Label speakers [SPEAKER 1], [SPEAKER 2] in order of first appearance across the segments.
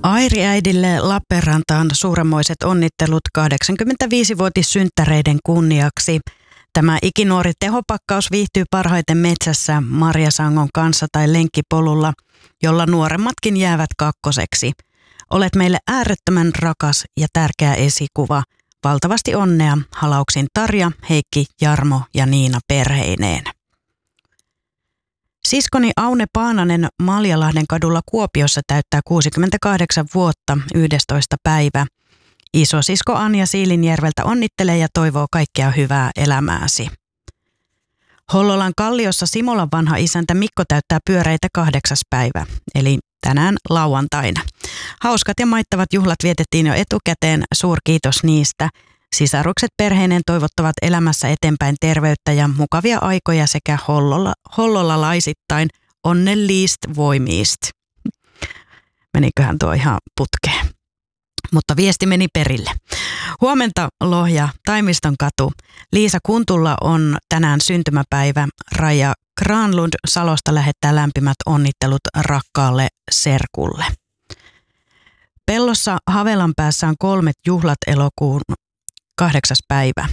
[SPEAKER 1] Airiäidille Lappeenrantaan suuremmoiset onnittelut 85-vuotissynttäreiden kunniaksi. Tämä ikinuori tehopakkaus viihtyy parhaiten metsässä, marjasangon kanssa tai lenkkipolulla, jolla nuoremmatkin jäävät kakkoseksi. Olet meille äärettömän rakas ja tärkeä esikuva. Valtavasti onnea Halauksin Tarja, Heikki, Jarmo ja Niina perheineen. Siskoni Aune Paananen Maljalahden kadulla Kuopiossa täyttää 68 vuotta 11. päivä. Isosisko Anja Siilinjärveltä onnittelee ja toivoo kaikkea hyvää elämääsi. Hollolan Kalliossa Simolan vanha isäntä Mikko täyttää pyöreitä 8. päivä, eli tänään lauantaina. Hauskat ja maittavat juhlat vietettiin jo etukäteen, suurkiitos niistä. Sisarukset perheineen toivottavat elämässä eteenpäin terveyttä ja mukavia aikoja sekä hollolalaisittain onnellist voimist. Meniköhän tuo ihan putkeen? Mutta viesti meni perille. Huomenta Lohja, Taimiston katu. Liisa Kuntulla on tänään syntymäpäivä. Raija Granlund Salosta lähettää lämpimät onnittelut rakkaalle serkulle. Pellossa Havelanpäässä on 3 juhlat elokuun 8. päivä.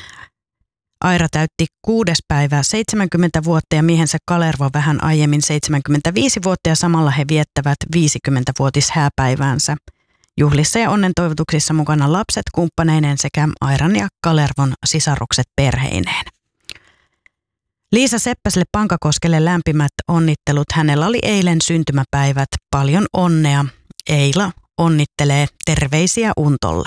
[SPEAKER 1] Aira täytti 6. päivä 70 vuotta ja miehensä Kalervo vähän aiemmin 75 vuotta ja samalla he viettävät 50-vuotishääpäiväänsä. Juhlissa ja onnentoivotuksissa mukana lapset kumppaneineen sekä Airan ja Kalervon sisarukset perheineen. Liisa Seppäselle Pankakoskelle lämpimät onnittelut. Hänellä oli eilen syntymäpäivät. Paljon onnea. Eila onnittelee, terveisiä Untolle.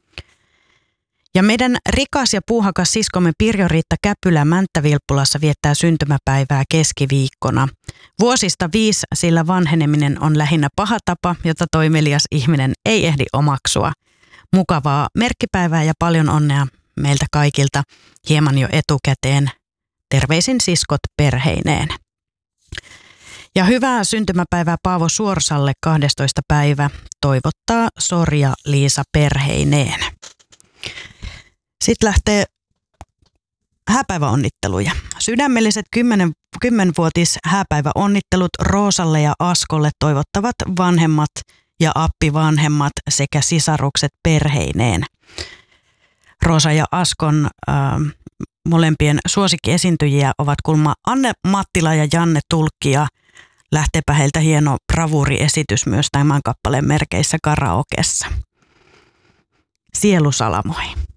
[SPEAKER 1] Ja meidän rikas ja puuhakas siskomme Pirjo-Riitta Käpylä Mänttä-Vilppulassa viettää syntymäpäivää keskiviikkona. Vuosista 5, sillä vanheneminen on lähinnä paha tapa, jota toimelias ihminen ei ehdi omaksua. Mukavaa merkkipäivää ja paljon onnea meiltä kaikilta hieman jo etukäteen. Terveisin siskot perheineen. Ja hyvää syntymäpäivää Paavo Suorsalle 12. päivä toivottaa Sorja Liisa perheineen. Sitten lähtee hääpäiväonnitteluja. Sydämelliset 10-vuotis hääpäiväonnittelut Roosalle ja Askolle toivottavat vanhemmat ja appivanhemmat sekä sisarukset perheineen. Roosa ja Askon molempien suosikkiesiintyjiä ovat kulma Anne Mattila ja Janne Tulkki ja lähteepä heiltä hieno bravuuriesitys myös tämän kappaleen merkeissä karaokessa. Sielu salamoi.